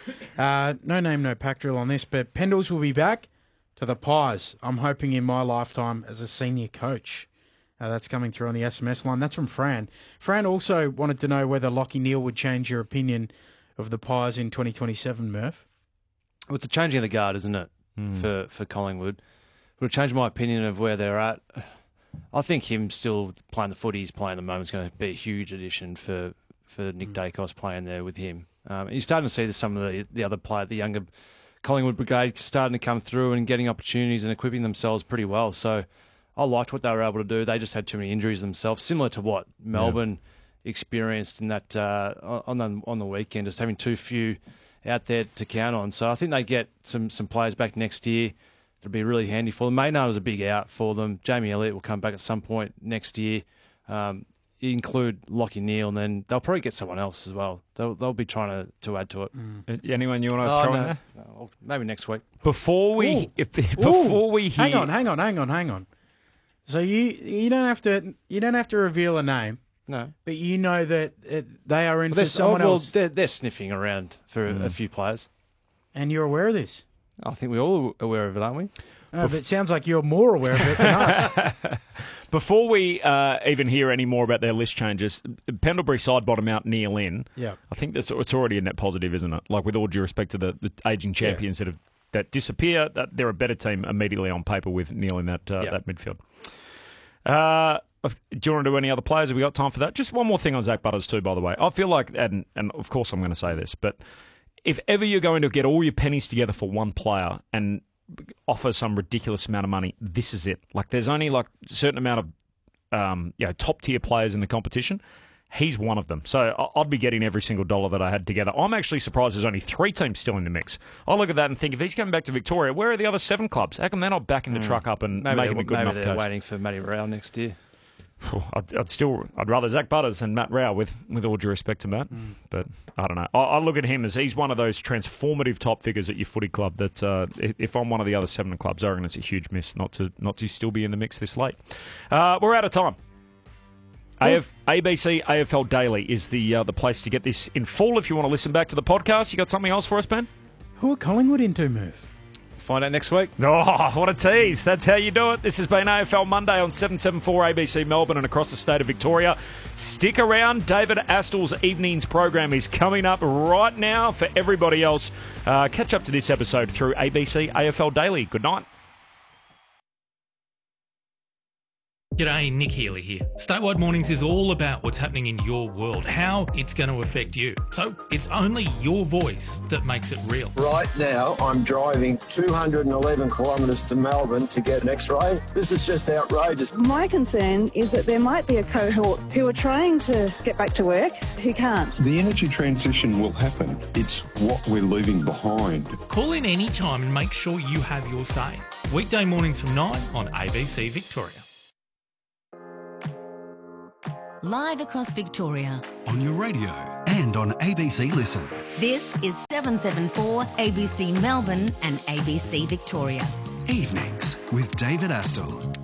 No name, no pack drill on this, but Pendles will be back to the Pies. I'm hoping in my lifetime as a senior coach. That's coming through on the SMS line. That's from Fran. Fran also wanted to know whether Lachie Neale would change your opinion of the Pies in 2027, Murph. Well, it's a changing of the guard, isn't it, for Collingwood? It would change my opinion of where they're at. I think him still playing the footy he's playing at the moment is going to be a huge addition for Nick Dacos playing there with him. You're starting to see some of the other player, the younger Collingwood brigade, starting to come through and getting opportunities and equipping themselves pretty well. So I liked what they were able to do. They just had too many injuries themselves, similar to what Melbourne experienced in that on the weekend, just having too few out there to count on. So I think they get some players back next year. It'll be really handy for them. Maynard was a big out for them. Jamie Elliott will come back at some point next year. You include Lachie Neale, and then they'll probably get someone else as well. They'll be trying to add to it. Anyone you want to throw in there? No, maybe next week. Before we hear... Hang on. So you don't have to reveal a name. No, but you know that they are in for someone else. They're sniffing around for a few players, and you're aware of this. I think we're all aware of it, aren't we? But it sounds like you're more aware of it than us. Before we even hear any more about their list changes, Pendlebury side bottom out, Neale in. Yeah, I think it's already a net positive, isn't it? Like, with all due respect to the ageing champions that disappear, that they're a better team immediately on paper with Neale in that midfield. Do you want to do any other players? Have we got time for that? Just one more thing on Zach Butters too, by the way. I feel like, and of course I'm going to say this, but if ever you're going to get all your pennies together for one player and offer some ridiculous amount of money, this is it. Like, there's only like a certain amount of top tier players in the competition. He's one of them. So I'd be getting every single dollar that I had together. I'm actually surprised there's only 3 teams still in the mix. I look at that and think, if he's coming back to Victoria, where are the other 7 clubs? How come they're not backing the truck up and making a good enough case? Maybe they're waiting for Matty Rowell next year. I'd rather Zach Butters than Matt Rowell, with all due respect to Matt. But I don't know. I look at him as he's one of those transformative top figures at your footy club that if I'm one of the other 7 clubs, I reckon it's a huge miss not to still be in the mix this late. We're out of time. ABC AFL Daily is the place to get this in full if you want to listen back to the podcast. You got something else for us, Ben? Who are Collingwood into, Murph? Find out next week. Oh, what a tease. That's how you do it. This has been AFL Monday on 774 ABC Melbourne and across the state of Victoria. Stick around. David Astl's evenings program is coming up right now for everybody else. Catch up to this episode through ABC AFL Daily. Good night. G'day, Nick Healy here. Statewide Mornings is all about what's happening in your world, how it's going to affect you. So it's only your voice that makes it real. Right now, I'm driving 211 kilometres to Melbourne to get an X-ray. This is just outrageous. My concern is that there might be a cohort who are trying to get back to work who can't. The energy transition will happen. It's what we're leaving behind. Call in any time and make sure you have your say. Weekday mornings from 9 on ABC Victoria. Live across Victoria. On your radio and on ABC Listen. This is 774 ABC Melbourne and ABC Victoria. Evenings with David Astle.